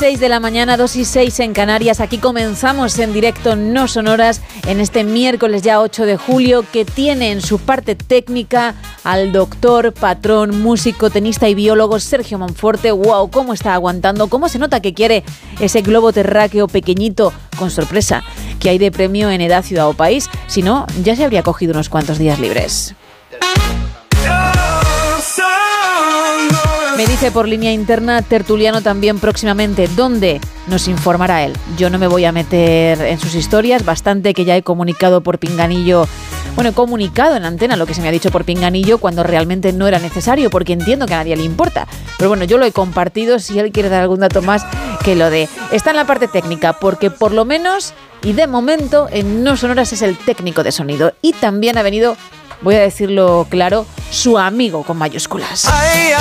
2:06 de la mañana, 2:06 en Canarias. Aquí comenzamos en directo No Sonoras en este miércoles ya 8 de julio, que tiene en su parte técnica al doctor, patrón, músico, tenista y biólogo Sergio Monforte. ¡Wow! ¿Cómo está aguantando? ¿Cómo se nota que quiere ese globo terráqueo pequeñito con sorpresa que hay de premio en Edad, Ciudad o País? Si no, ya se habría cogido unos cuantos días libres. Me dice por línea interna Tertuliano también próximamente. ¿Dónde? Nos informará él. Yo no me voy a meter en sus historias. Bastante que ya he comunicado por pinganillo. Bueno, he comunicado en antena lo que se me ha dicho por pinganillo cuando realmente no era necesario, porque entiendo que a nadie le importa. Pero bueno, yo lo he compartido. Si él quiere dar algún dato más, que lo dé. Está en la parte técnica, porque por lo menos y de momento en No Sonoras es el técnico de sonido. Y también ha venido, voy a decirlo claro, su amigo con mayúsculas.